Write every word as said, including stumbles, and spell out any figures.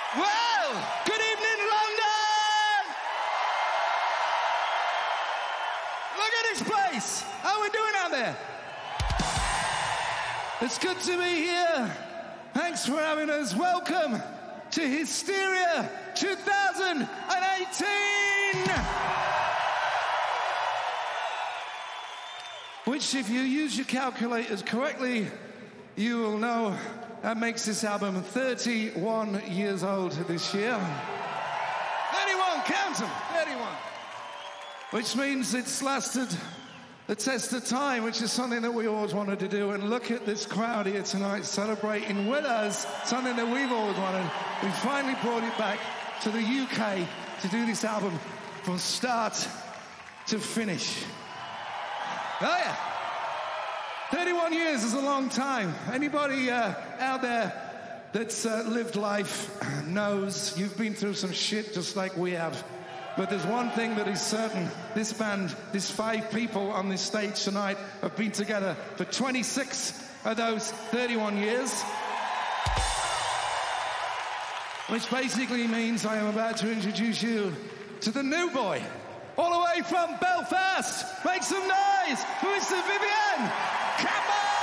Well, good evening, London! Look at this place. How are we doing out there? It's good to be here. Thanks for having us. Welcome to Hysteria twenty eighteen! Which, if you use your calculators correctly, you will know that makes this album thirty-one years old this year. thirty-one, count them, thirty-one. Which means it's lasted the test of time, which is something that we always wanted to do. And look at this crowd here tonight celebrating with us something that we've always wanted. We finally brought it back to the U K to do this album from start to finish. Oh yeah. thirty-one years is a long time. Anybody uh, out there that's uh, lived life knows you've been through some shit just like we have. But there's one thing that is certain. This band, these five people on this stage tonight have been together for twenty-six of those thirty-one years. Which basically means I am about to introduce you to the new boy. All the way from Belfast. Make some noise for Mister Vivian. Come on!